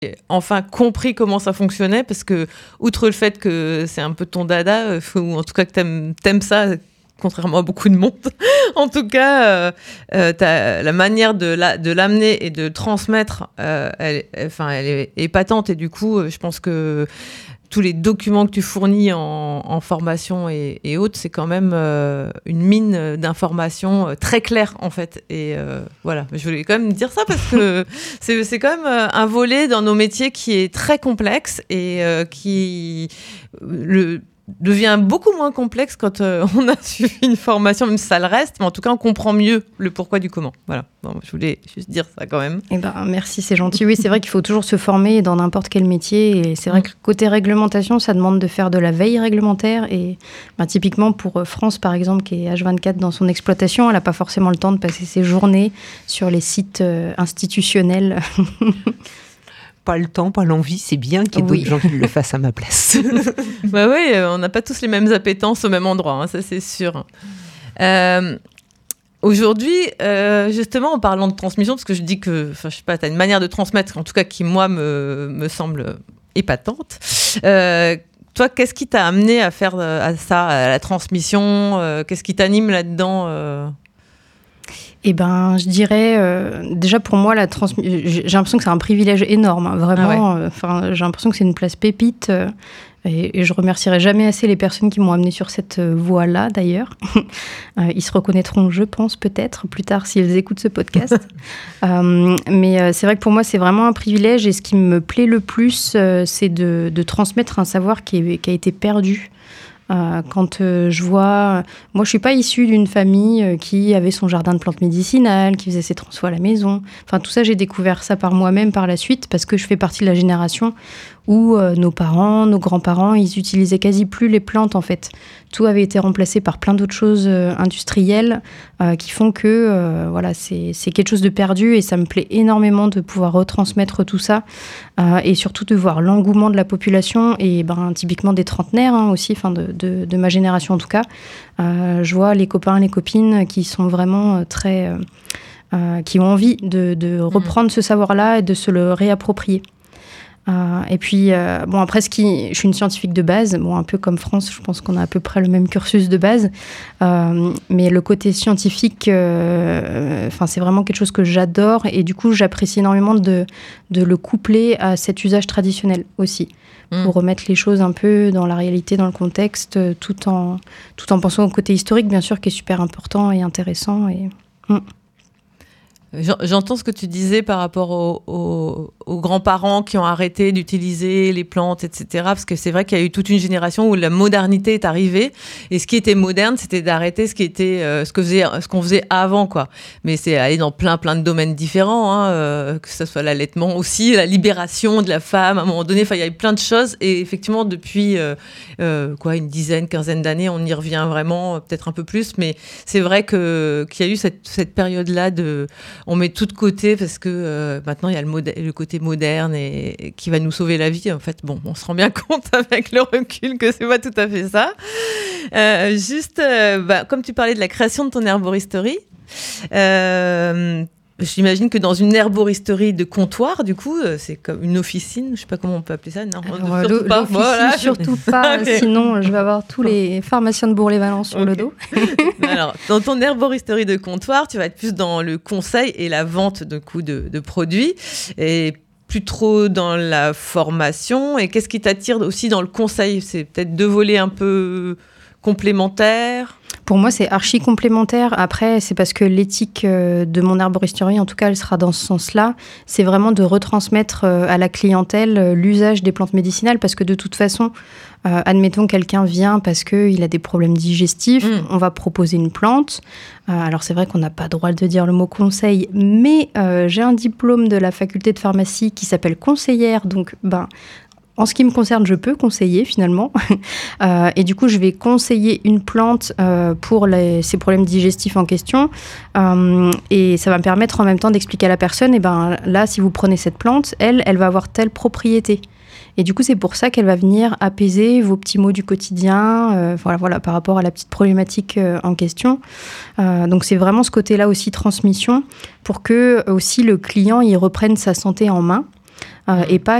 enfin compris comment ça fonctionnait, parce que, outre le fait que c'est un peu ton dada, ou en tout cas que t'aimes ça, contrairement à beaucoup de monde, en tout cas, la manière de l'amener et de transmettre, elle est épatante, et du coup, je pense que tous les documents que tu fournis en formation et autres, c'est quand même une mine d'informations très claire, en fait. Et voilà, je voulais quand même dire ça parce que c'est quand même un volet dans nos métiers qui est très complexe et qui devient beaucoup moins complexe quand on a suivi une formation, même si ça le reste, mais en tout cas, on comprend mieux le pourquoi du comment. Voilà, bon, je voulais juste dire ça quand même. Eh ben, merci, c'est gentil. Oui, c'est vrai qu'il faut toujours se former dans n'importe quel métier, et c'est vrai que côté réglementation, ça demande de faire de la veille réglementaire, et typiquement pour France, par exemple, qui est H24 dans son exploitation, elle n'a pas forcément le temps de passer ses journées sur les sites institutionnels. Pas le temps, pas l'envie, c'est bien qu'il y ait d'autres gens qui le fassent à ma place. Bah oui, on n'a pas tous les mêmes appétences au même endroit, hein, ça c'est sûr. Aujourd'hui, justement, en parlant de transmission, parce que je dis que, je sais pas, tu as une manière de transmettre, en tout cas qui, moi, me semble épatante. Toi, qu'est-ce qui t'a amené à faire à ça, à la transmission qu'est-ce qui t'anime là-dedans Eh ben, je dirais, déjà pour moi, j'ai l'impression que c'est un privilège énorme, hein, vraiment. Ah ouais. J'ai l'impression que c'est une place pépite, et je remercierai jamais assez les personnes qui m'ont amenée sur cette voie-là, d'ailleurs. Ils se reconnaîtront, je pense, peut-être plus tard s'ils écoutent ce podcast. Mais c'est vrai que pour moi, c'est vraiment un privilège, et ce qui me plaît le plus, c'est de transmettre un savoir qui a été perdu. Quand je vois... Moi, je suis pas issue d'une famille qui avait son jardin de plantes médicinales, qui faisait ses transfos à la maison. Enfin, tout ça, j'ai découvert ça par moi-même par la suite, parce que je fais partie de la génération où nos parents, nos grands-parents, ils utilisaient quasi plus les plantes, en fait. Tout avait été remplacé par plein d'autres choses industrielles qui font que voilà, c'est quelque chose de perdu, et ça me plaît énormément de pouvoir retransmettre tout ça, et surtout de voir l'engouement de la population, et typiquement des trentenaires, hein, aussi, de ma génération en tout cas. Je vois les copains, les copines qui sont vraiment très... qui ont envie de reprendre ce savoir-là et de se le réapproprier. Et puis, après, je suis une scientifique de base, un peu comme France, je pense qu'on a à peu près le même cursus de base, mais le côté scientifique, c'est vraiment quelque chose que j'adore, et du coup, j'apprécie énormément de le coupler à cet usage traditionnel aussi, pour remettre les choses un peu dans la réalité, dans le contexte, tout en pensant au côté historique, bien sûr, qui est super important et intéressant. J'entends ce que tu disais par rapport aux grands-parents qui ont arrêté d'utiliser les plantes, etc. Parce que c'est vrai qu'il y a eu toute une génération où la modernité est arrivée. Et ce qui était moderne, c'était d'arrêter ce qu'on faisait avant, quoi. Mais c'est aller dans plein de domaines différents, hein, que ce soit l'allaitement aussi, la libération de la femme. À un moment donné, il y a eu plein de choses. Et effectivement, depuis une dizaine, quinzaine d'années, on y revient vraiment, peut-être un peu plus. Mais c'est vrai qu'il y a eu cette période-là on met tout de côté parce que maintenant il y a le côté moderne et qui va nous sauver la vie. En fait, on se rend bien compte avec le recul que c'est pas tout à fait ça. Comme tu parlais de la création de ton herboristerie, j'imagine que dans une herboristerie de comptoir, du coup, c'est comme une officine, je sais pas comment on peut appeler ça. Non, surtout pas. Voilà. Surtout pas, okay. Sinon je vais avoir tous les pharmaciens de Bourg-les-Valence sur le dos. Alors, dans ton herboristerie de comptoir, tu vas être plus dans le conseil et la vente de produits, et plus trop dans la formation. Et qu'est-ce qui t'attire aussi dans le conseil ? C'est peut-être deux volets un peu complémentaires ? Pour moi, c'est archi complémentaire. Après, c'est parce que l'éthique de mon herboristerie, en tout cas, elle sera dans ce sens-là. C'est vraiment de retransmettre à la clientèle l'usage des plantes médicinales, parce que de toute façon, admettons quelqu'un vient parce qu'il a des problèmes digestifs, on va proposer une plante. Alors c'est vrai qu'on n'a pas le droit de dire le mot conseil, mais j'ai un diplôme de la faculté de pharmacie qui s'appelle conseillère, donc en ce qui me concerne, je peux conseiller finalement. Et du coup, je vais conseiller une plante pour ces problèmes digestifs en question. Et ça va me permettre en même temps d'expliquer à la personne, là, si vous prenez cette plante, elle va avoir telle propriété. Et du coup, c'est pour ça qu'elle va venir apaiser vos petits maux du quotidien, voilà, par rapport à la petite problématique en question. Donc, c'est vraiment ce côté-là aussi, transmission, pour que aussi le client il reprenne sa santé en main. et pas